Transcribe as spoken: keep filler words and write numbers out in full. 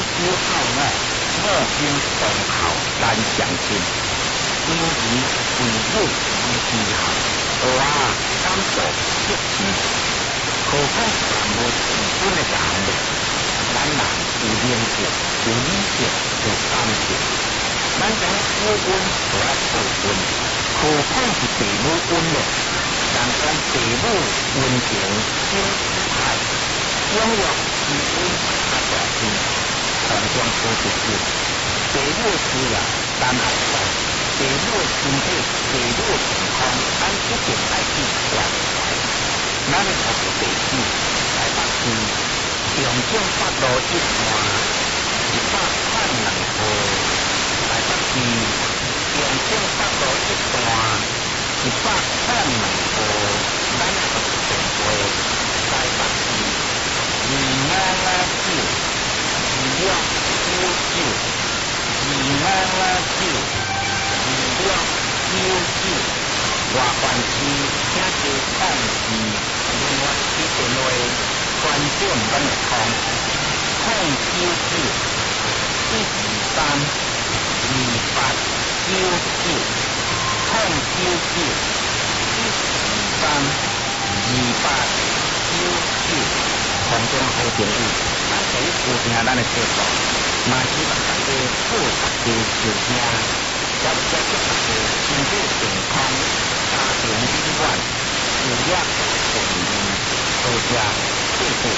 酒好我，我经同校难相亲，因而为母而自豪，学啊感受激情，何况是无成本的人呢？咱人有灵性，有理性，有感性，咱将酒温就要测温，何况是父母温呢？人讲父母温情久自爱，永远是温较大气，同样好日子。父母需要咱爱管，父母身体、父母健康，咱一定爱去关怀。咱的学父子来北市，重庆北路一段一百块两户，来北市重庆北路一段一百块两户，咱也学电话来北市二五五九二六九九二五五九二六九九，外县市请加控制另外一电话关键咱就通控九九一二三二八九九控九九一二三二八九九，空中好朋友，咱可以收听咱的节目，嘛希望大家好大家收听，也要祝大家身体健康，家庭美满，事业顺利，多谢谢谢。